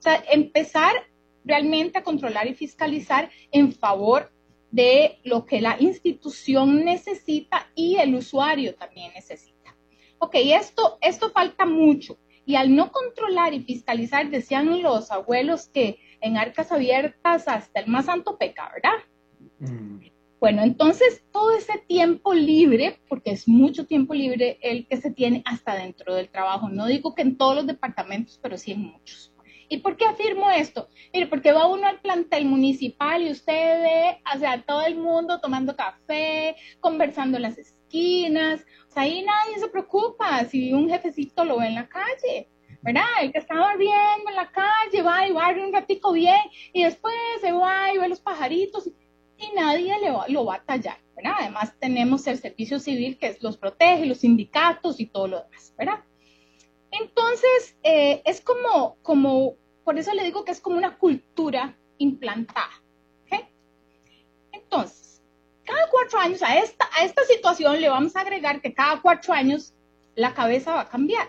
O sea, empezar realmente a controlar y fiscalizar en favor de lo que la institución necesita y el usuario también necesita. Ok, esto falta mucho. Y al no controlar y fiscalizar, decían los abuelos que en arcas abiertas hasta el más santo peca, ¿verdad? Bueno, entonces todo ese tiempo libre, porque es mucho tiempo libre el que se tiene hasta dentro del trabajo. No digo que en todos los departamentos, pero sí en muchos. ¿Y por qué afirmo esto? Mire, porque va uno al plantel municipal y usted ve, o sea, todo el mundo tomando café, conversando en las esquinas. O sea, ahí nadie se preocupa si un jefecito lo ve en la calle, ¿verdad? El que está barriendo en la calle va y barre un ratico bien y después se va y ve los pajaritos y nadie lo va a tallar, ¿verdad? Además tenemos el servicio civil que los protege, los sindicatos y todo lo demás, ¿verdad? Entonces, es como, por eso le digo que es como una cultura implantada, ¿ok? Entonces, cada 4 años, a esta situación le vamos a agregar que cada 4 años la cabeza va a cambiar.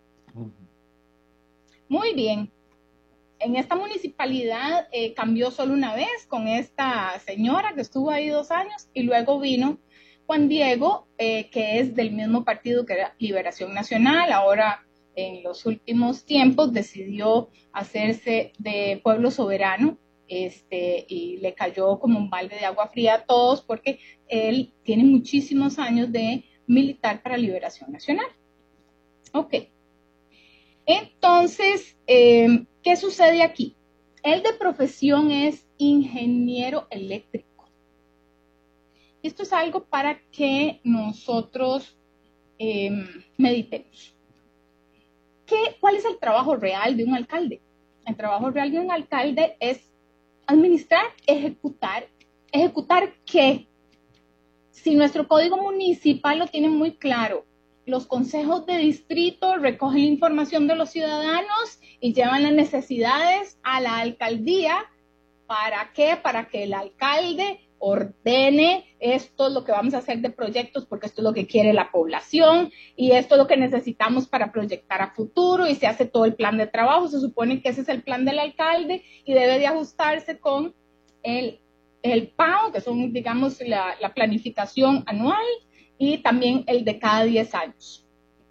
Muy bien. En esta municipalidad cambió solo una vez con esta señora que estuvo ahí 2 años y luego vino Juan Diego, que es del mismo partido que era Liberación Nacional, ahora en los últimos tiempos decidió hacerse de Pueblo Soberano, y le cayó como un balde de agua fría a todos porque él tiene muchísimos años de militar para Liberación Nacional. Ok. Entonces, ¿qué sucede aquí? Él de profesión es ingeniero eléctrico. Esto es algo para que nosotros meditemos. ¿Cuál es el trabajo real de un alcalde? El trabajo real de un alcalde es administrar, ejecutar. ¿Ejecutar qué? Si nuestro código municipal lo tiene muy claro, los consejos de distrito recogen la información de los ciudadanos y llevan las necesidades a la alcaldía. ¿Para qué? Para que el alcalde ordene esto es lo que vamos a hacer de proyectos porque esto es lo que quiere la población y esto es lo que necesitamos para proyectar a futuro y se hace todo el plan de trabajo. Se supone que ese es el plan del alcalde y debe de ajustarse con el PAO, que son, digamos, la planificación anual y también el de cada 10 años.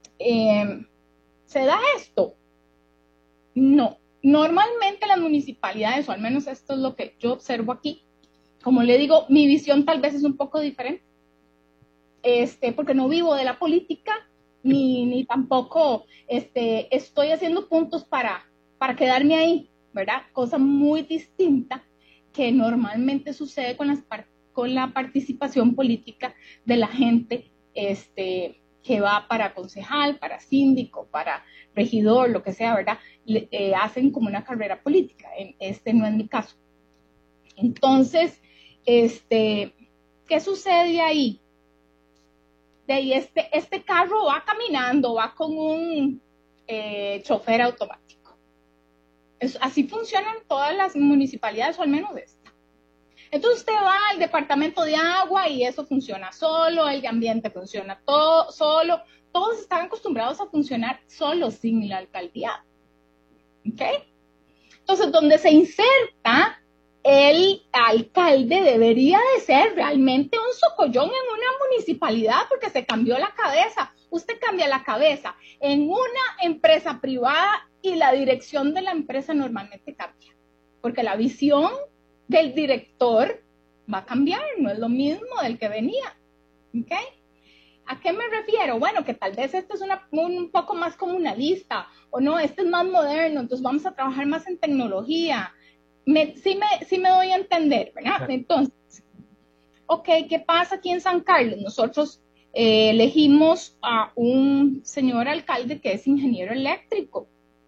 ¿Se da esto? No. Normalmente las municipalidades, o al menos esto es lo que yo observo aquí, como le digo, mi visión tal vez es un poco diferente, porque no vivo de la política, ni tampoco estoy haciendo puntos para quedarme ahí, ¿verdad? Cosa muy distinta que normalmente sucede con la participación política de la gente que va para concejal, para síndico, para regidor, lo que sea, ¿verdad? Hacen como una carrera política. No es mi caso. Entonces, ¿qué sucede ahí? De ahí este carro va caminando, va con un chofer automático. Así funcionan todas las municipalidades, o al menos esta. Entonces usted va al departamento de agua y eso funciona solo, el de ambiente funciona todo solo, todos están acostumbrados a funcionar solos sin la alcaldía. ¿Ok? Entonces, donde se inserta el alcalde debería de ser realmente un socollón en una municipalidad porque se cambió la cabeza. Usted cambia la cabeza en una empresa privada y la dirección de la empresa normalmente cambia, porque la visión del director va a cambiar, no es lo mismo del que venía. ¿Ok? ¿A qué me refiero? Bueno, que tal vez este es un poco más comunalista, o no, este es más moderno, entonces vamos a trabajar más en tecnología. Sí me doy a entender, ¿verdad? Entonces, ok, ¿qué pasa aquí en San Carlos? Nosotros elegimos a un señor alcalde que es ingeniero eléctrico,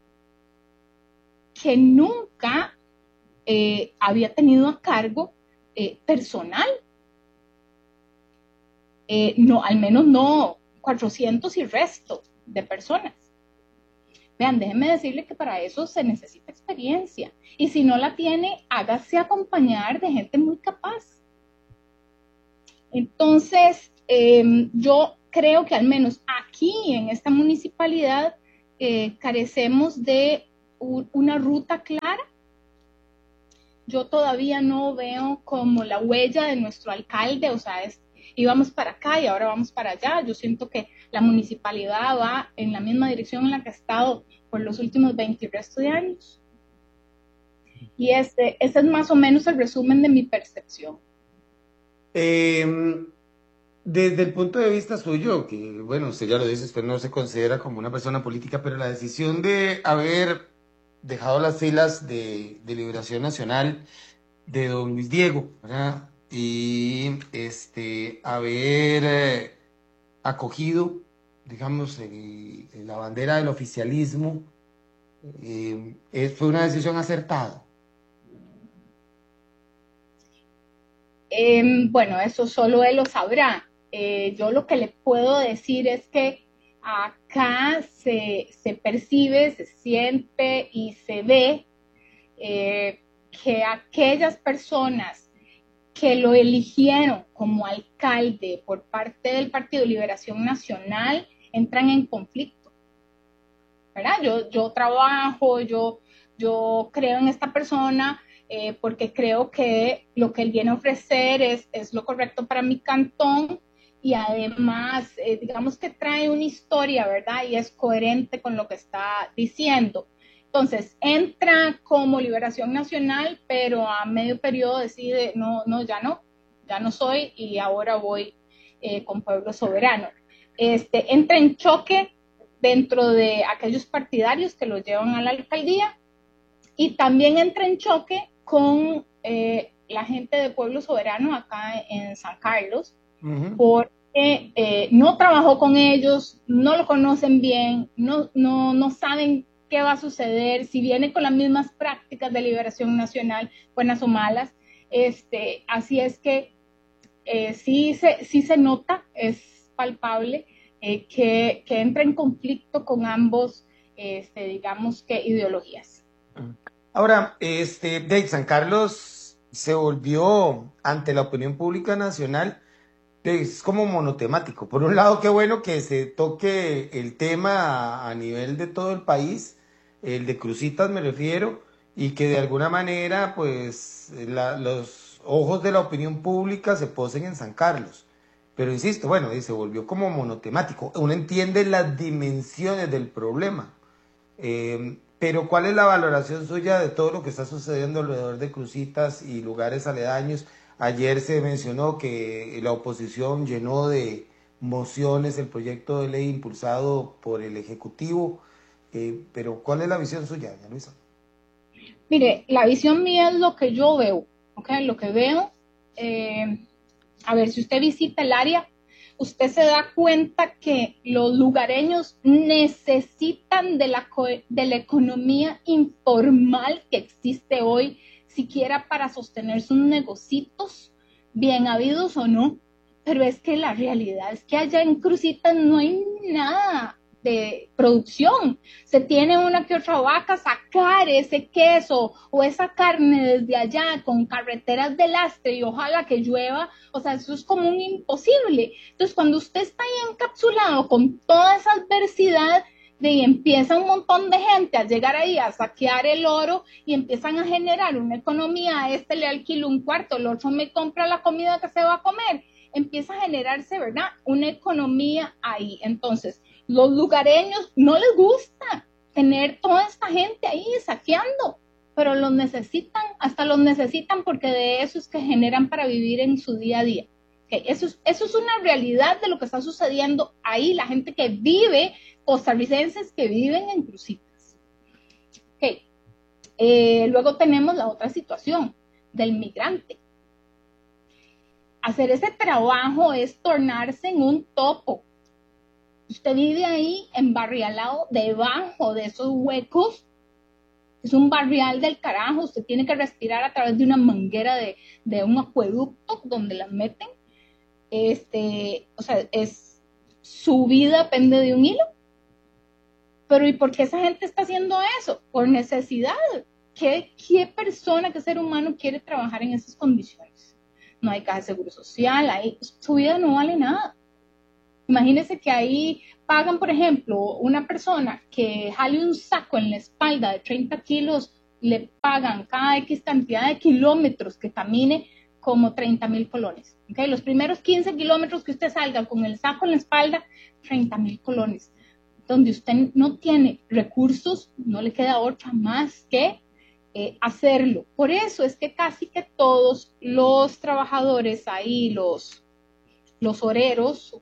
que nunca había tenido a cargo personal. No, al menos no 400 y resto de personas. Vean, déjenme decirle que para eso se necesita experiencia. Y si no la tiene, hágase acompañar de gente muy capaz. Entonces, yo creo que al menos aquí en esta municipalidad carecemos de una ruta clara. Yo todavía no veo como la huella de nuestro alcalde, o sea, íbamos para acá y ahora vamos para allá. Yo siento que la municipalidad va en la misma dirección en la que ha estado por los últimos 20 y resto de años. Y ese es más o menos el resumen de mi percepción. Desde el punto de vista suyo, que bueno, usted ya lo dice, usted no se considera como una persona política, pero la decisión de haber dejado las filas de Liberación Nacional de don Luis Diego, ¿verdad? Y haber acogido, digamos, la bandera del oficialismo, fue una decisión acertada. Bueno, eso solo él lo sabrá. Yo lo que le puedo decir es que acá se percibe, se siente y se ve que aquellas personas que lo eligieron como alcalde por parte del Partido Liberación Nacional entran en conflicto, ¿verdad? Yo trabajo, yo creo en esta persona porque creo que lo que él viene a ofrecer es lo correcto para mi cantón y además, digamos que trae una historia, ¿verdad? Y es coherente con lo que está diciendo. Entonces, entra como Liberación Nacional, pero a medio periodo decide, ya no soy y ahora voy con Pueblo Soberano. Entra en choque dentro de aquellos partidarios que lo llevan a la alcaldía y también entra en choque con la gente de Pueblo Soberano acá en San Carlos, porque no trabajó con ellos, no lo conocen bien, no saben qué va a suceder, si viene con las mismas prácticas de Liberación Nacional, buenas o malas. Así es que sí se nota, es palpable, que entra en conflicto con ambos, digamos que ideologías. Ahora, Dave San Carlos se volvió ante la opinión pública nacional, es como monotemático. Por un lado, qué bueno que se toque el tema a nivel de todo el país, el de Cruzitas me refiero, y que de alguna manera, pues, los ojos de la opinión pública se posen en San Carlos. Pero insisto, bueno, y se volvió como monotemático. Uno entiende las dimensiones del problema. Pero ¿cuál es la valoración suya de todo lo que está sucediendo alrededor de Cruzitas y lugares aledaños? Ayer se mencionó que la oposición llenó de mociones el proyecto de ley impulsado por el Ejecutivo, pero ¿cuál es la visión suya, doña Luisa? Mire, la visión mía es lo que yo veo, ¿ok? Lo que veo, a ver, si usted visita el área, usted se da cuenta que los lugareños necesitan de la economía informal que existe hoy, siquiera para sostener sus negocios, bien habidos o no. Pero es que la realidad es que allá en Cruzitas no hay nada de producción. Se tiene una que otra vaca, sacar ese queso o esa carne desde allá con carreteras de lastre y ojalá que llueva, o sea, eso es como un imposible. Entonces, cuando usted está ahí encapsulado con toda esa adversidad, de empieza un montón de gente a llegar ahí a saquear el oro y empiezan a generar una economía, a este le alquilo un cuarto, el otro me compra la comida que se va a comer, empieza a generarse, ¿verdad? Una economía ahí. Entonces, los lugareños no les gusta tener toda esta gente ahí saqueando, pero los necesitan, hasta los necesitan porque de eso es que generan para vivir en su día a día. Okay, eso es una realidad de lo que está sucediendo ahí, la gente que vive, costarricenses que viven en Cruzitas. Okay. Luego tenemos la otra situación del migrante. Hacer ese trabajo es tornarse en un topo. Usted vive ahí embarrialado debajo de esos huecos. Es un barrial del carajo. Usted tiene que respirar a través de una manguera de un acueducto donde la meten. O sea, su vida depende de un hilo. Pero ¿y por qué esa gente está haciendo eso? Por necesidad. ¿Qué persona, qué ser humano quiere trabajar en esas condiciones? No hay caja de seguro social, su vida no vale nada. Imagínese que ahí pagan, por ejemplo, una persona que jale un saco en la espalda de 30 kilos, le pagan cada X cantidad de kilómetros que camine como 30,000 colones. ¿Okay? Los primeros 15 kilómetros que usted salga con el saco en la espalda, 30,000 colones. Donde usted no tiene recursos, no le queda otra más que hacerlo. Por eso es que casi que todos los trabajadores ahí, los oreros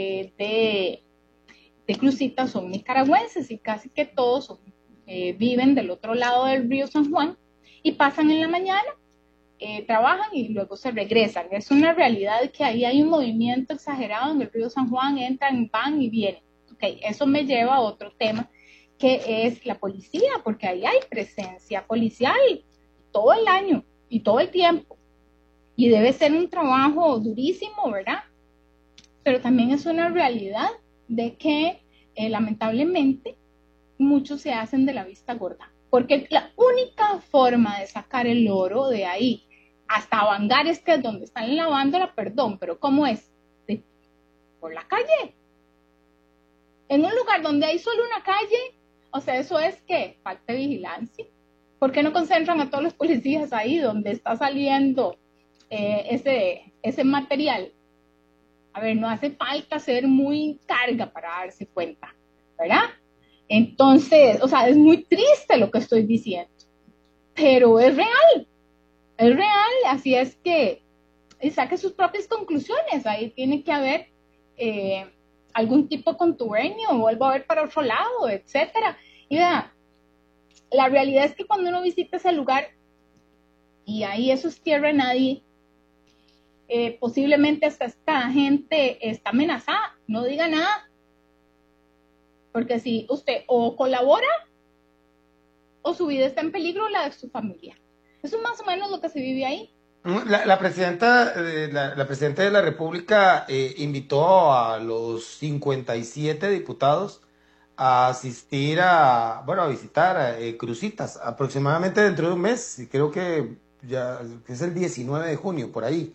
de Cruzitas son nicaragüenses y casi que todos viven del otro lado del río San Juan y pasan en la mañana, trabajan y luego se regresan. Es una realidad que ahí hay un movimiento exagerado en el río San Juan, entran, van y vienen. Okay, eso me lleva a otro tema que es la policía, porque ahí hay presencia policial todo el año y todo el tiempo. Y debe ser un trabajo durísimo, ¿verdad? Pero también es una realidad de que lamentablemente muchos se hacen de la vista gorda, porque la única forma de sacar el oro de ahí hasta Bangares, que es donde están lavándola, perdón, pero ¿cómo es? Por la calle. En un lugar donde hay solo una calle, o sea, eso es que falta de vigilancia. ¿Por qué no concentran a todos los policías ahí donde está saliendo ese material? A ver, no hace falta ser muy carga para darse cuenta, ¿verdad? Entonces, o sea, es muy triste lo que estoy diciendo, pero es real, así es que saque sus propias conclusiones, ahí tiene que haber algún tipo de contubernio, vuelvo a ver para otro lado, etcétera. Y vea, la realidad es que cuando uno visita ese lugar y ahí eso es tierra de nadie, posiblemente hasta esta gente está amenazada, no diga nada, porque si usted o colabora o su vida está en peligro o la de su familia. Eso es más o menos lo que se vive ahí. La presidenta de la República invitó a los 57 diputados a asistir a visitar Cruzitas aproximadamente dentro de un mes, y creo que ya que es el 19 de junio, por ahí.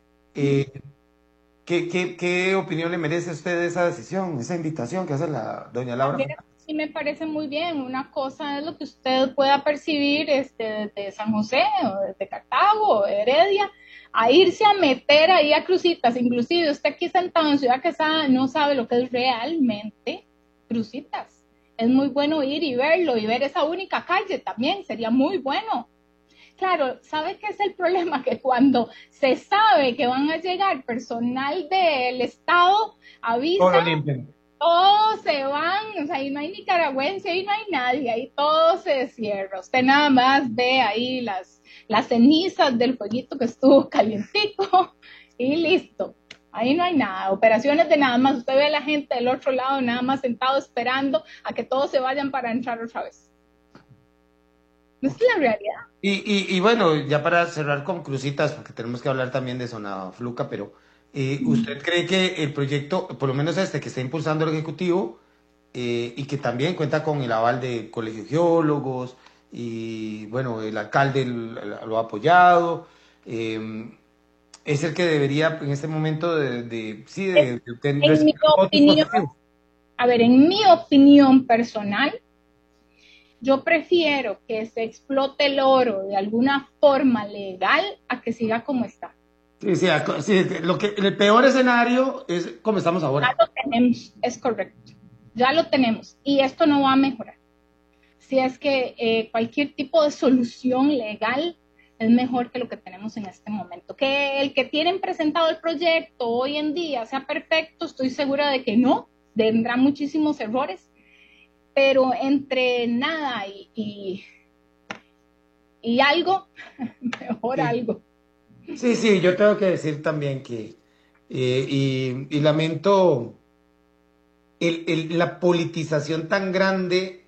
¿Qué opinión le merece a usted esa decisión, esa invitación que hace la doña Laura? Sí, me parece muy bien. Una cosa es lo que usted pueda percibir desde San José o desde Cartago o Heredia, a irse a meter ahí a Cruzitas. Inclusive usted aquí sentado en Ciudad Quesada no sabe lo que es realmente Cruzitas. Es muy bueno ir y verlo y ver esa única calle también, sería muy bueno. Claro, ¿sabe qué es el problema? Que cuando se sabe que van a llegar personal del Estado, avisan, todos se van, o sea, ahí no hay nicaragüense, ahí no hay nadie, ahí todo se cierra. Usted nada más ve ahí las cenizas del fueguito que estuvo calientico y listo. Ahí no hay nada, operaciones de nada más. Usted ve a la gente del otro lado nada más sentado esperando a que todos se vayan para entrar otra vez. Esa es la realidad. Y bueno, ya para cerrar con Cruzitas, porque tenemos que hablar también de Zona Fluca, pero ¿usted cree que el proyecto, por lo menos este que está impulsando el Ejecutivo, y que también cuenta con el aval del Colegio de Geólogos, y bueno, el alcalde lo ha apoyado, es el que debería en este momento tener en mi opinión, a ver, en mi opinión personal, yo prefiero que se explote el oro de alguna forma legal a que siga como está. Sí, el peor escenario es como estamos ahora. Ya lo tenemos, es correcto. Ya lo tenemos y esto no va a mejorar. Si es que cualquier tipo de solución legal es mejor que lo que tenemos en este momento. Que el que tienen presentado el proyecto hoy en día sea perfecto, estoy segura de que no, tendrá muchísimos errores, pero entre nada y algo, mejor sí. algo. Sí, yo tengo que decir también que, y lamento la politización tan grande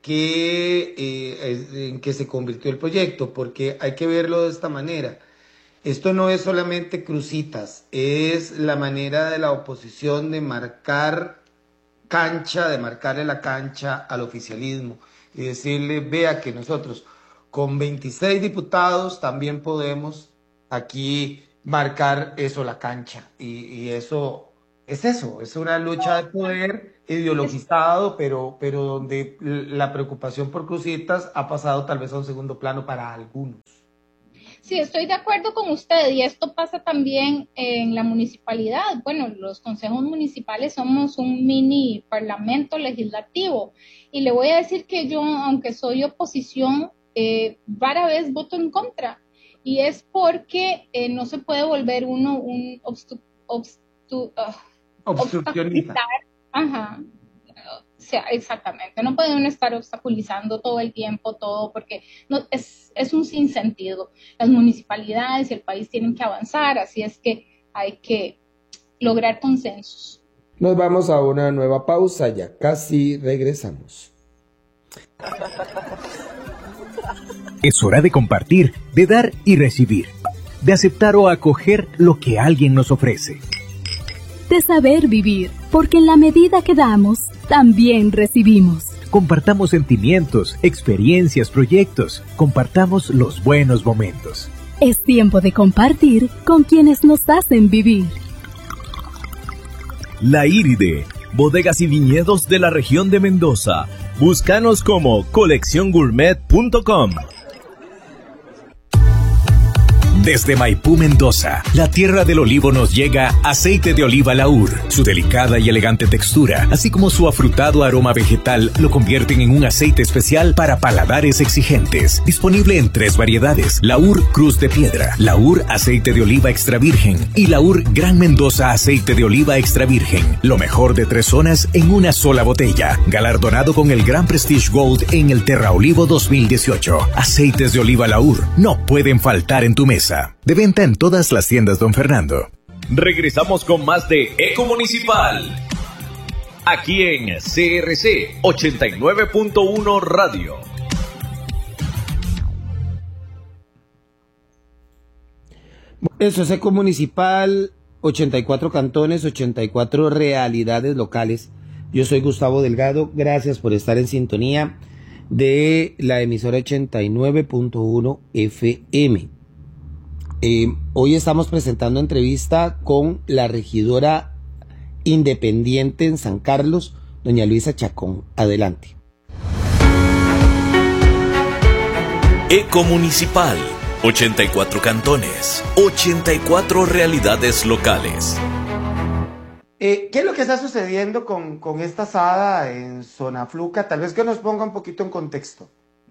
en que se convirtió el proyecto, porque hay que verlo de esta manera. Esto no es solamente Cruzitas, es la manera de la oposición de marcar cancha, de marcarle la cancha al oficialismo y decirle, vea que nosotros con 26 diputados también podemos aquí marcar eso, la cancha, y eso es eso, es una lucha de poder ideologizado, pero donde la preocupación por Cruzitas ha pasado tal vez a un segundo plano para algunos. Sí, estoy de acuerdo con usted y esto pasa también en la municipalidad. Bueno, los consejos municipales somos un mini parlamento legislativo y le voy a decir que yo, aunque soy oposición, rara vez voto en contra y es porque no se puede volver uno un Obstruccionista. obstaculizar. Ajá. O sea, exactamente, no puede uno estar obstaculizando todo el tiempo todo porque no, es un sinsentido. Las municipalidades y el país tienen que avanzar, así es que hay que lograr consensos. Nos vamos a una nueva pausa, ya casi regresamos. Es hora de compartir, de dar y recibir, de aceptar o acoger lo que alguien nos ofrece. De saber vivir, porque en la medida que damos, también recibimos. Compartamos sentimientos, experiencias, proyectos. Compartamos los buenos momentos. Es tiempo de compartir con quienes nos hacen vivir. La Iride, bodegas y viñedos de la región de Mendoza. Búscanos como colecciongourmet.com. Desde Maipú, Mendoza, la tierra del olivo, nos llega aceite de oliva Laur. Su delicada y elegante textura, así como su afrutado aroma vegetal, lo convierten en un aceite especial para paladares exigentes. Disponible en 3 variedades: Laur Cruz de Piedra, Laur Aceite de Oliva Extra Virgen y Laur Gran Mendoza Aceite de Oliva Extra Virgen. Lo mejor de 3 zonas en una sola botella. Galardonado con el Gran Prestige Gold en el Terra Olivo 2018. Aceites de oliva Laur no pueden faltar en tu mesa. De venta en todas las tiendas Don Fernando. Regresamos con más de Eco Municipal. Aquí en CRC 89.1 Radio. Eso es Eco Municipal, 84 cantones, 84 realidades locales. Yo soy Gustavo Delgado, gracias por estar en sintonía de la emisora 89.1 FM. Hoy estamos presentando entrevista con la regidora independiente en San Carlos, doña Luisa Chacón. Adelante. Eco Municipal, 84 cantones, 84 realidades locales. ¿Qué es lo que está sucediendo con esta asada en Zona Fluca? Tal vez que nos ponga un poquito en contexto.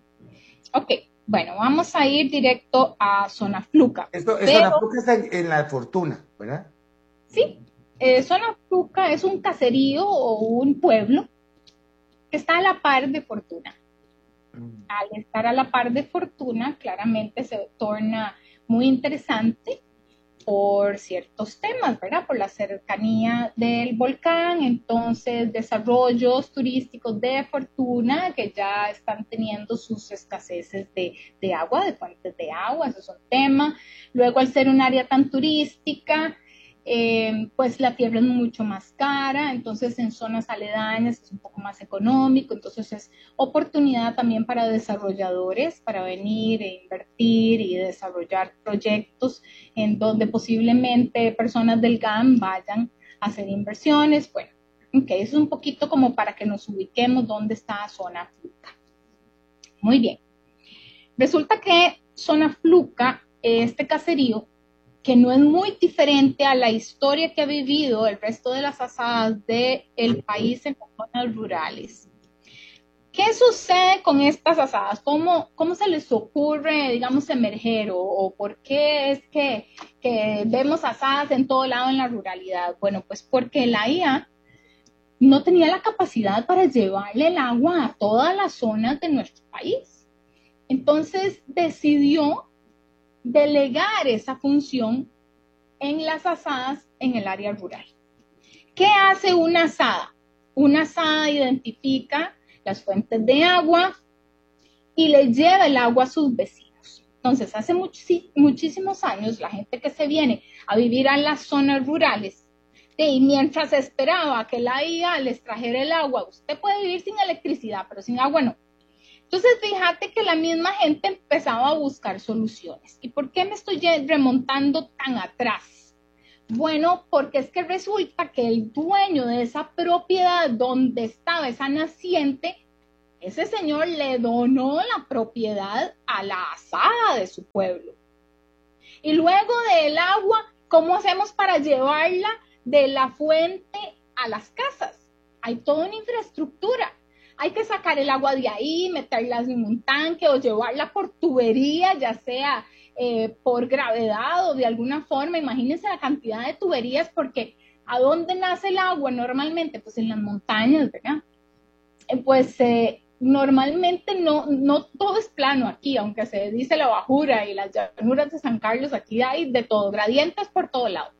Ok, bueno, vamos a ir directo a Zona Fluca. Zona Fluca está en La Fortuna, ¿verdad? Sí, Zona Fluca es un caserío o un pueblo que está a la par de Fortuna. Al estar a la par de Fortuna, claramente se torna muy interesante por ciertos temas, ¿verdad? Por la cercanía del volcán, entonces desarrollos turísticos de Fortuna que ya están teniendo sus escaseces de agua, de fuentes de agua, eso es un tema. Luego, al ser un área tan turística, pues la tierra es mucho más cara, entonces en zonas aledañas es un poco más económico, entonces es oportunidad también para desarrolladores para venir e invertir y desarrollar proyectos en donde posiblemente personas del GAM vayan a hacer inversiones. Bueno, ok, eso es un poquito como para que nos ubiquemos dónde está Zona Fluca. Muy bien. Resulta que Zona Fluca, este caserío, que no es muy diferente a la historia que ha vivido el resto de las asadas del país en las zonas rurales. ¿Qué sucede con estas asadas? ¿Cómo se les ocurre, digamos, emerger? ¿O por qué es que vemos asadas en todo lado en la ruralidad? Bueno, pues porque la IA no tenía la capacidad para llevarle el agua a todas las zonas de nuestro país. Entonces decidió delegar esa función en las asadas en el área rural. ¿Qué hace una asada? Una asada identifica las fuentes de agua y le lleva el agua a sus vecinos. Entonces, hace muchísimos años, la gente que se viene a vivir a las zonas rurales, y mientras esperaba que la IA les trajera el agua, usted puede vivir sin electricidad, pero sin agua no. Entonces, fíjate que la misma gente empezaba a buscar soluciones. ¿Y por qué me estoy remontando tan atrás? Bueno, porque es que resulta que el dueño de esa propiedad donde estaba esa naciente, ese señor le donó la propiedad a la asada de su pueblo. Y luego del agua, ¿cómo hacemos para llevarla de la fuente a las casas? Hay toda una infraestructura. Hay que sacar el agua de ahí, meterla en un tanque o llevarla por tubería, ya sea por gravedad o de alguna forma. Imagínense la cantidad de tuberías, porque ¿a dónde nace el agua normalmente? Pues en las montañas, ¿verdad? Normalmente no todo es plano aquí, aunque se dice la bajura y las llanuras de San Carlos, aquí hay de todo, gradientes por todo lado.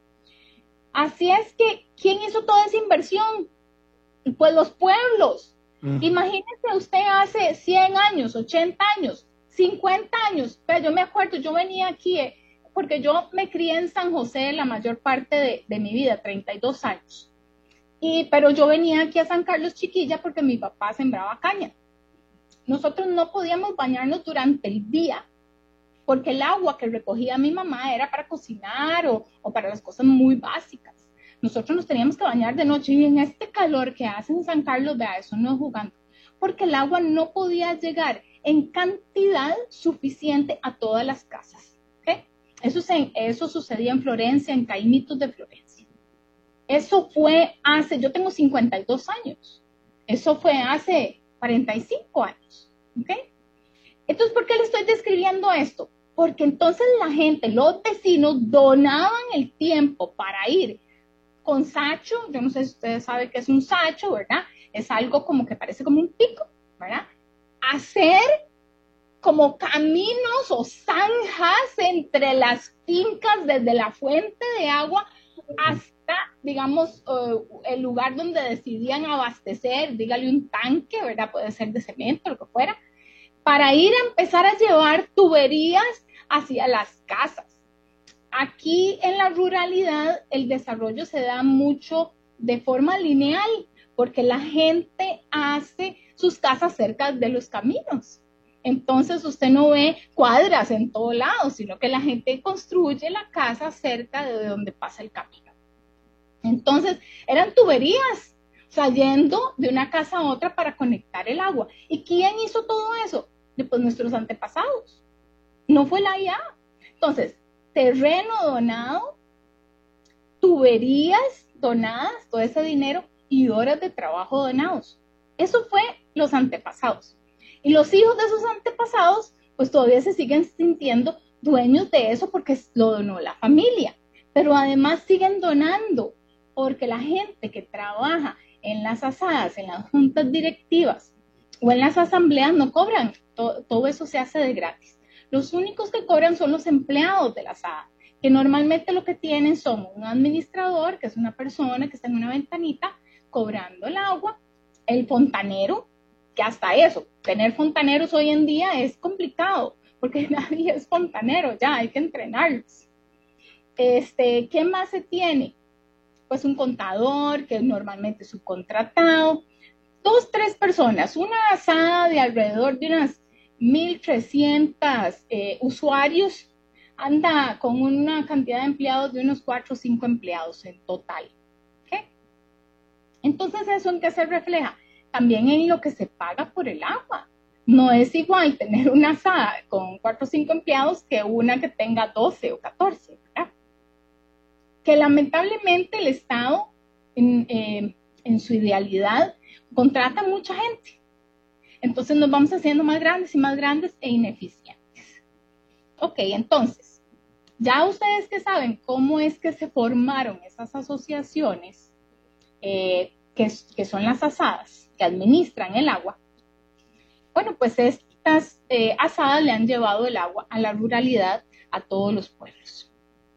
Así es que, ¿quién hizo toda esa inversión? Pues los pueblos. Imagínese usted hace 100 años, 80 años, 50 años. Pero yo me acuerdo, yo venía aquí, porque yo me crié en San José la mayor parte de mi vida, 32 años. Pero yo venía aquí a San Carlos chiquilla porque mi papá sembraba caña. Nosotros no podíamos bañarnos durante el día porque el agua que recogía mi mamá era para cocinar o para las cosas muy básicas. Nosotros nos teníamos que bañar de noche, y en este calor que hace en San Carlos, vea, eso no es jugando, porque el agua no podía llegar en cantidad suficiente a todas las casas. ¿Okay? Eso sucedía en Florencia, en Caimitos de Florencia. Eso fue yo tengo 52 años, eso fue hace 45 años. ¿Okay? Entonces, ¿por qué le estoy describiendo esto? Porque entonces la gente, los vecinos, donaban el tiempo para ir con sacho. Yo no sé si ustedes saben qué es un sacho, ¿verdad? Es algo como que parece como un pico, ¿verdad? Hacer como caminos o zanjas entre las fincas desde la fuente de agua hasta, digamos, el lugar donde decidían abastecer, dígale un tanque, ¿verdad? Puede ser de cemento, lo que fuera, para ir a empezar a llevar tuberías hacia las casas. Aquí en la ruralidad el desarrollo se da mucho de forma lineal, porque la gente hace sus casas cerca de los caminos. Entonces usted no ve cuadras en todo lado, sino que la gente construye la casa cerca de donde pasa el camino. Entonces eran tuberías, o sea, yendo de una casa a otra para conectar el agua. ¿Y quién hizo todo eso? Pues nuestros antepasados. No fue la IA. Entonces, terreno donado, tuberías donadas, todo ese dinero y horas de trabajo donados. Eso fue los antepasados. Y los hijos de esos antepasados, pues todavía se siguen sintiendo dueños de eso porque lo donó la familia. Pero además siguen donando porque la gente que trabaja en las asadas, en las juntas directivas o en las asambleas no cobran. Todo eso se hace de gratis. Los únicos que cobran son los empleados de la asada, que normalmente lo que tienen son un administrador, que es una persona que está en una ventanita cobrando el agua, el fontanero, que hasta eso, tener fontaneros hoy en día es complicado, porque nadie es fontanero, ya hay que entrenarlos. ¿Qué más se tiene? Pues un contador, que normalmente es subcontratado, 2, 3 personas, una asada de alrededor de unas 1,300 usuarios, anda con una cantidad de empleados de unos 4 o 5 empleados en total. ¿Okay? Entonces, ¿eso en qué se refleja? También en lo que se paga por el agua. No es igual tener una asada con 4 o 5 empleados que una que tenga 12 o 14, ¿verdad? Que lamentablemente el Estado, en su idealidad, contrata mucha gente. Entonces nos vamos haciendo más grandes y más grandes e ineficientes. Ok, entonces, ya ustedes que saben cómo es que se formaron esas asociaciones, que son las asadas, que administran el agua, bueno, pues estas asadas le han llevado el agua a la ruralidad, a todos los pueblos.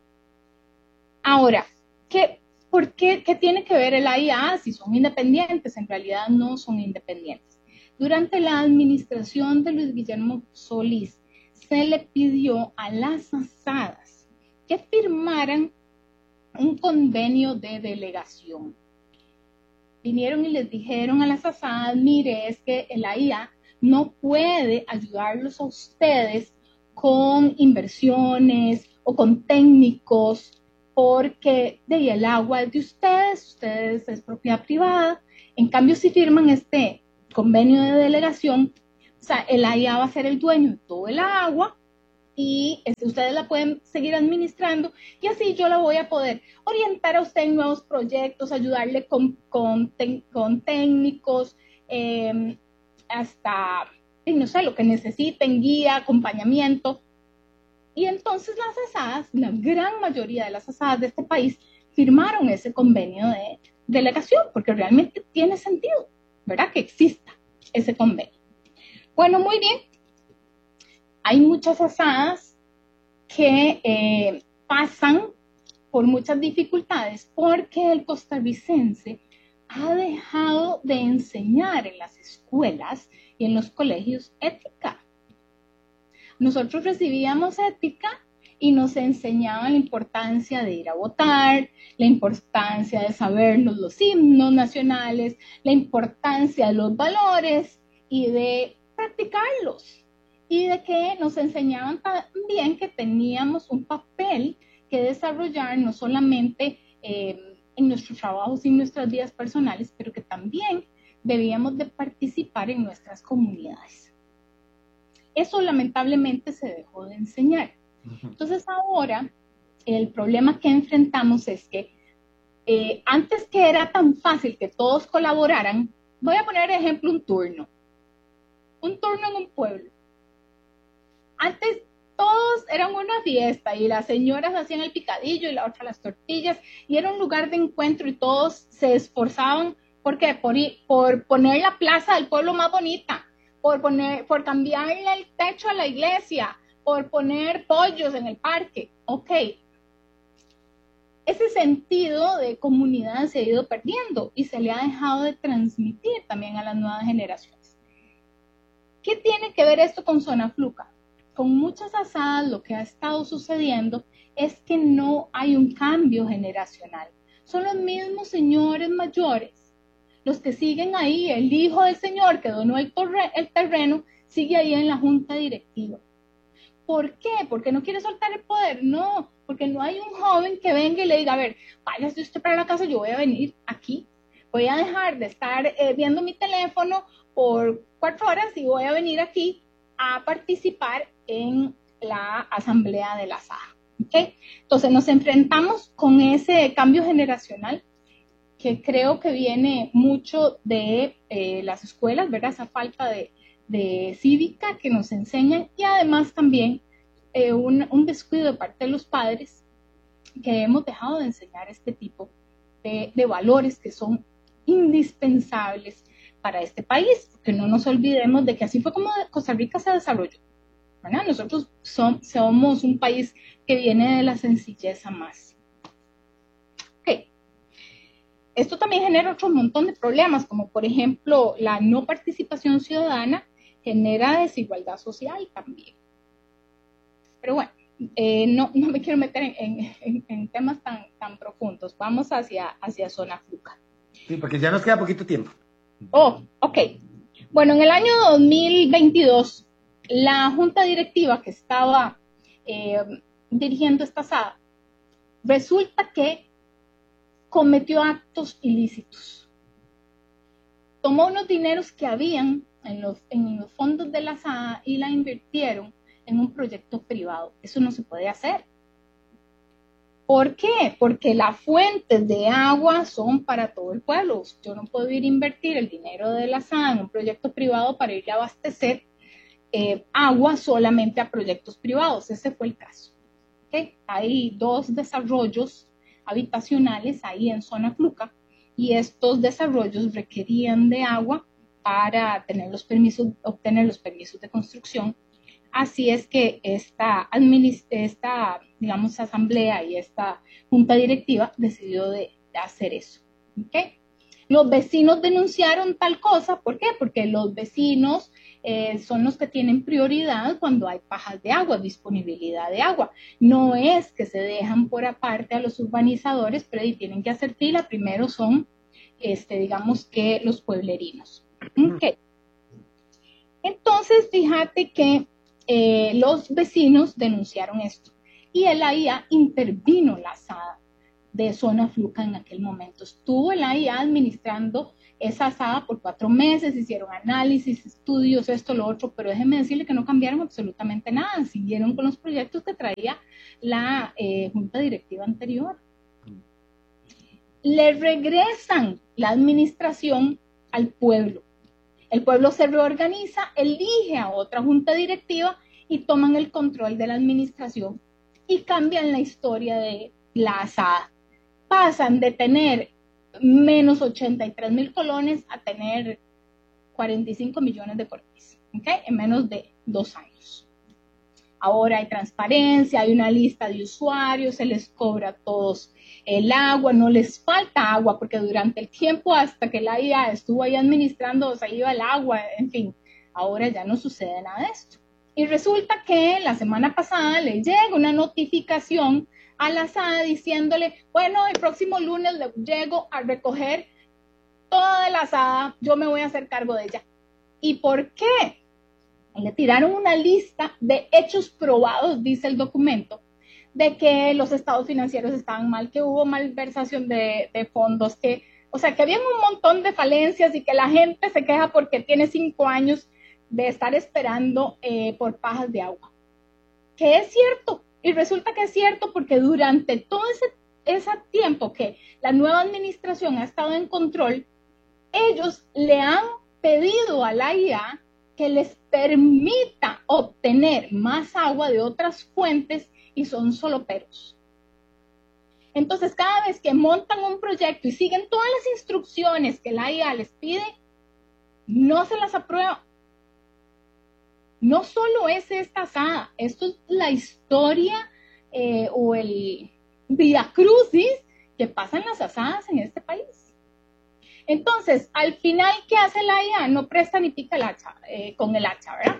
Ahora, ¿qué tiene que ver el AIA? Si son independientes, en realidad no son independientes. Durante la administración de Luis Guillermo Solís, se le pidió a las asadas que firmaran un convenio de delegación. Vinieron y les dijeron a las asadas, mire, es que el AIA no puede ayudarlos a ustedes con inversiones o con técnicos porque el agua es de ustedes es propiedad privada. En cambio, si firman este convenio de delegación, o sea, el AIA va a ser el dueño de todo el agua y ustedes la pueden seguir administrando y así yo la voy a poder orientar a usted en nuevos proyectos, ayudarle con técnicos, hasta, no sé, lo que necesiten, guía, acompañamiento. Y entonces las asadas, la gran mayoría de las asadas de este país, firmaron ese convenio de delegación, porque realmente tiene sentido, ¿verdad? Que exista ese convenio. Bueno, muy bien. Hay muchas asadas que pasan por muchas dificultades porque el costarricense ha dejado de enseñar en las escuelas y en los colegios ética. Nosotros recibíamos ética y nos enseñaban la importancia de ir a votar, la importancia de sabernos los himnos nacionales, la importancia de los valores y de practicarlos. Y de que nos enseñaban también que teníamos un papel que desarrollar no solamente en nuestros trabajos y en nuestras vidas personales, pero que también debíamos de participar en nuestras comunidades. Eso lamentablemente se dejó de enseñar. Entonces ahora el problema que enfrentamos es que antes que era tan fácil que todos colaboraran, voy a poner ejemplo un turno en un pueblo. Antes todos eran una fiesta y las señoras hacían el picadillo y la otra las tortillas y era un lugar de encuentro y todos se esforzaban porque por poner la plaza del pueblo más bonita, por cambiarle el techo a la iglesia, por poner pollos en el parque. Ok, ese sentido de comunidad se ha ido perdiendo y se le ha dejado de transmitir también a las nuevas generaciones. ¿Qué tiene que ver esto con Zona Fluca? Con muchas asadas lo que ha estado sucediendo es que no hay un cambio generacional. Son los mismos señores mayores los que siguen ahí. El hijo del señor que donó el terreno sigue ahí en la junta directiva. ¿Por qué? ¿Porque no quiere soltar el poder? No, porque no hay un joven que venga y le diga, a ver, váyase usted para la casa, yo voy a venir aquí. Voy a dejar de estar viendo mi teléfono por 4 horas y voy a venir aquí a participar en la asamblea de la asada. ¿Okay? Entonces nos enfrentamos con ese cambio generacional que creo que viene mucho de las escuelas, ¿verdad? Esa falta de cívica que nos enseñan y además también un descuido de parte de los padres que hemos dejado de enseñar este tipo de valores que son indispensables para este país, porque no nos olvidemos de que así fue como Costa Rica se desarrolló, ¿verdad? Nosotros somos un país que viene de la sencillez a más. Okay. Esto también genera otro montón de problemas, como por ejemplo la no participación ciudadana genera desigualdad social también. Pero bueno, no me quiero meter en temas tan profundos. Vamos hacia Zona Fluca. Sí, porque ya nos queda poquito tiempo. Oh, ok. Bueno, en el año 2022, la junta directiva que estaba dirigiendo esta asada, resulta que cometió actos ilícitos. Tomó unos dineros que habían en los fondos de la asada y la invirtieron en un proyecto privado. Eso no se puede hacer. ¿Por qué? Porque las fuentes de agua son para todo el pueblo. Yo no puedo ir a invertir el dinero de la asada en un proyecto privado para ir a abastecer agua solamente a proyectos privados. Ese fue el caso. ¿Okay? Hay 2 desarrollos habitacionales ahí en Zona Fluca y estos desarrollos requerían de agua para obtener los permisos de construcción. Así es que esta digamos, asamblea y esta junta directiva decidió de hacer eso. ¿Okay? Los vecinos denunciaron tal cosa, ¿por qué? Porque los vecinos son los que tienen prioridad cuando hay pajas de agua, disponibilidad de agua. No es que se dejan por aparte a los urbanizadores, pero ahí tienen que hacer fila. Primero son, digamos que los pueblerinos. ¿Okay? Entonces, fíjate que los vecinos denunciaron esto y el AIA intervino la asada de Zona Fluca en aquel momento. Estuvo el AIA administrando esa asada por 4 meses, hicieron análisis, estudios, esto, lo otro, pero déjenme decirle que no cambiaron absolutamente nada, siguieron con los proyectos que traía la junta directiva anterior. Le regresan la administración al pueblo. El pueblo se reorganiza, elige a otra junta directiva y toman el control de la administración y cambian la historia de la asada. Pasan de tener menos 83,000 colones a tener 45 millones de colones, ¿okay? En menos de 2 años. Ahora hay transparencia, hay una lista de usuarios, se les cobra a todos el agua, no les falta agua, porque durante el tiempo hasta que la IA estuvo ahí administrando, se iba el agua, en fin, ahora ya no sucede nada de esto. Y resulta que la semana pasada le llega una notificación a la asada diciéndole, bueno, el próximo lunes le llego a recoger toda la asada, yo me voy a hacer cargo de ella. ¿Y por qué? Le tiraron una lista de hechos probados, dice el documento, de que los estados financieros estaban mal, que hubo malversación de fondos, que, o sea, que había un montón de falencias y que la gente se queja porque tiene 5 años de estar esperando por pajas de agua. Que es cierto, y resulta que es cierto porque durante todo ese tiempo que la nueva administración ha estado en control, ellos le han pedido a la IA que les permita obtener más agua de otras fuentes y son solo peros. Entonces, cada vez que montan un proyecto y siguen todas las instrucciones que la IA les pide, no se las aprueba. No solo es esta asada, esto es la historia o el viacrucis que pasan las asadas en este país. Entonces, al final, ¿qué hace la IA? No presta ni pica el hacha, con el hacha, ¿verdad?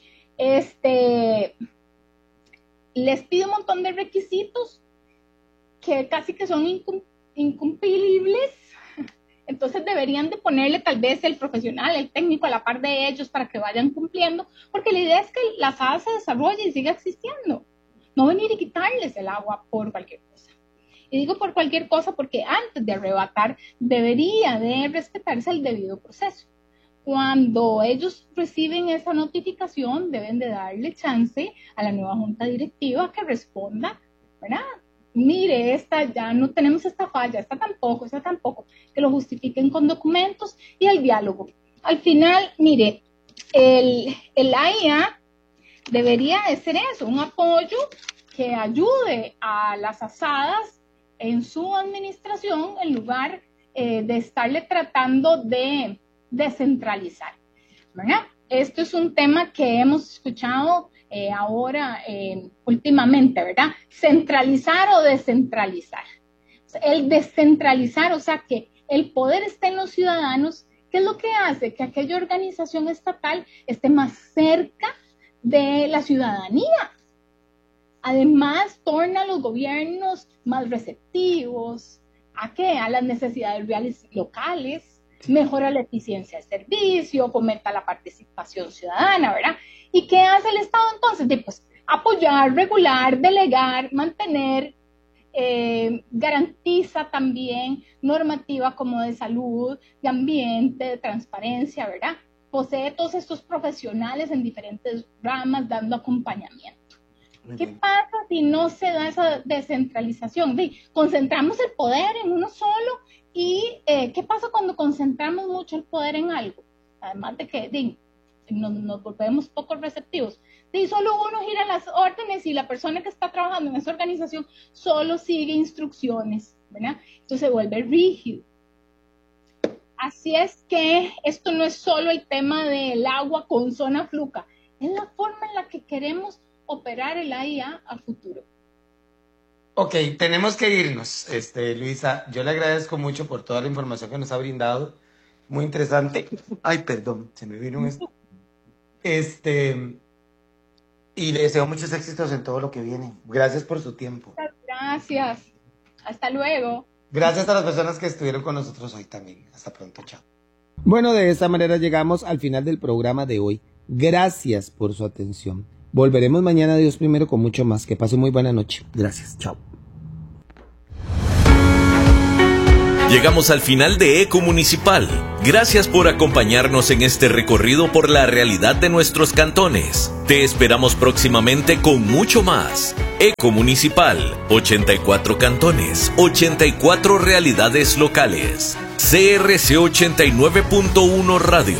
Les pide un montón de requisitos que casi que son incumplibles. Entonces deberían de ponerle tal vez el profesional, el técnico a la par de ellos para que vayan cumpliendo, porque la idea es que la asada se desarrolle y siga existiendo. No venir y quitarles el agua por cualquier cosa. Y digo por cualquier cosa porque antes de arrebatar debería de respetarse el debido proceso. Cuando ellos reciben esa notificación deben de darle chance a la nueva junta directiva que responda, ¿verdad? Mire, ya no tenemos esta falla, esta tampoco, que lo justifiquen con documentos y el diálogo. Al final, mire, el AIA debería de ser eso, un apoyo que ayude a las asadas en su administración en lugar de estarle tratando de descentralizar, ¿verdad? Esto es un tema que hemos escuchado ahora últimamente, ¿verdad? Centralizar o descentralizar. El descentralizar, o sea, que el poder esté en los ciudadanos, ¿qué es lo que hace? Que aquella organización estatal esté más cerca de la ciudadanía. Además, torna a los gobiernos más receptivos. ¿A qué? A las necesidades reales locales, mejora la eficiencia del servicio, fomenta la participación ciudadana, ¿verdad? ¿Y qué hace el Estado entonces? Pues apoyar, regular, delegar, mantener, garantiza también normativa como de salud, de ambiente, de transparencia, ¿verdad? Posee todos estos profesionales en diferentes ramas dando acompañamiento. ¿Qué pasa si no se da esa descentralización? Concentramos el poder en uno solo y ¿qué pasa cuando concentramos mucho el poder en algo? Además de que nos volvemos poco receptivos. Solo uno gira las órdenes y la persona que está trabajando en esa organización solo sigue instrucciones, ¿verdad? Entonces se vuelve rígido. Así es que esto no es solo el tema del agua con Zona Fluca, es la forma en la que queremos operar el AIA a futuro. Ok, tenemos que irnos, Luisa. Yo le agradezco mucho por toda la información que nos ha brindado. Muy interesante. Ay, perdón, se me vino esto. Y le deseo muchos éxitos en todo lo que viene. Gracias por su tiempo. Muchas gracias. Hasta luego. Gracias a las personas que estuvieron con nosotros hoy también. Hasta pronto, chao. Bueno, de esta manera llegamos al final del programa de hoy. Gracias por su atención. Volveremos mañana, Dios primero, con mucho más. Que pase muy buena noche. Gracias. Chao. Llegamos al final de Eco Municipal. Gracias por acompañarnos en este recorrido por la realidad de nuestros cantones. Te esperamos próximamente con mucho más. Eco Municipal, 84 cantones, 84 realidades locales. CRC 89.1 Radio.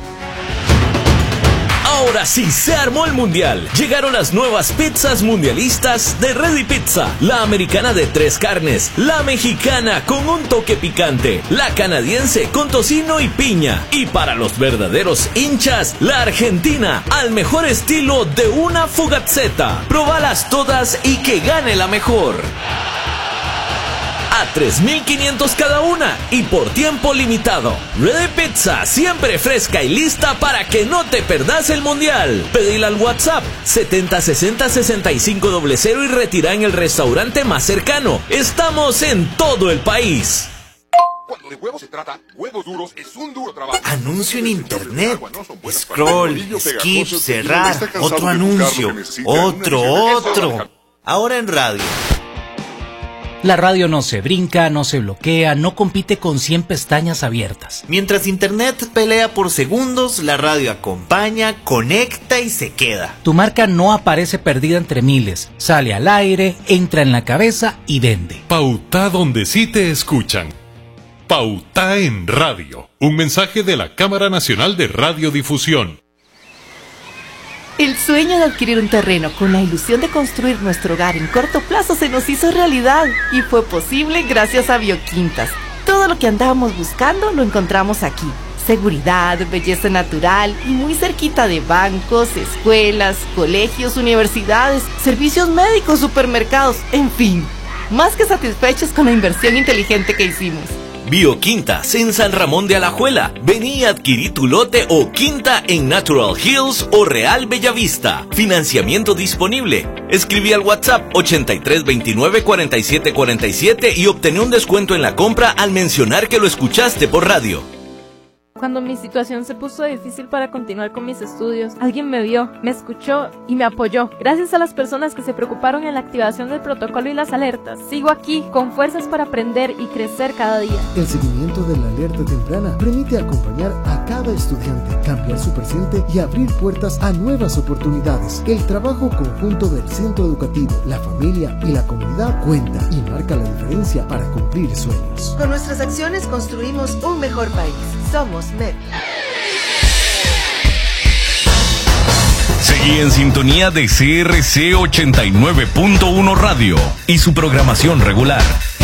Ahora sí, se armó el mundial. Llegaron las nuevas pizzas mundialistas de Ready Pizza. La americana de 3 carnes, la mexicana con un toque picante, la canadiense con tocino y piña. Y para los verdaderos hinchas, la argentina al mejor estilo de una Fugazzetta. Probalas todas y que gane la mejor. A 3,500 cada una y por tiempo limitado. Ready Pizza, siempre fresca y lista para que no te perdas el mundial. Pedila al WhatsApp 7060-6500 y retira en el restaurante más cercano. Estamos en todo el país. Cuando de huevos se trata, Huevos Duros es un duro trabajo. Anuncio en internet. Scroll, skip, cerrar. Otro anuncio. Otro. Ahora en radio. La radio no se brinca, no se bloquea, no compite con 100 pestañas abiertas. Mientras internet pelea por segundos, la radio acompaña, conecta y se queda. Tu marca no aparece perdida entre miles, sale al aire, entra en la cabeza y vende. Pauta donde sí te escuchan. Pauta en radio. Un mensaje de la Cámara Nacional de Radiodifusión. El sueño de adquirir un terreno con la ilusión de construir nuestro hogar en corto plazo se nos hizo realidad y fue posible gracias a Bioquintas. Todo lo que andábamos buscando lo encontramos aquí. Seguridad, belleza natural y muy cerquita de bancos, escuelas, colegios, universidades, servicios médicos, supermercados, en fin. Más que satisfechos con la inversión inteligente que hicimos. Bioquintas en San Ramón de Alajuela. Vení a adquirir tu lote o quinta en Natural Hills o Real Bellavista. Financiamiento disponible. Escribí al WhatsApp 8329-4747 y obtené un descuento en la compra al mencionar que lo escuchaste por radio. Cuando mi situación se puso difícil para continuar con mis estudios, alguien me vio, me escuchó y me apoyó. Gracias a las personas que se preocuparon en la activación del protocolo y las alertas, sigo aquí con fuerzas para aprender y crecer cada día. El seguimiento de la alerta temprana permite acompañar a cada estudiante, cambiar su presente y abrir puertas a nuevas oportunidades. El trabajo conjunto del centro educativo, la familia y la comunidad cuenta y marca la diferencia para cumplir sueños. Con nuestras acciones construimos un mejor país. Somos MEP. Seguí en sintonía de CRC 89.1 Radio y su programación regular.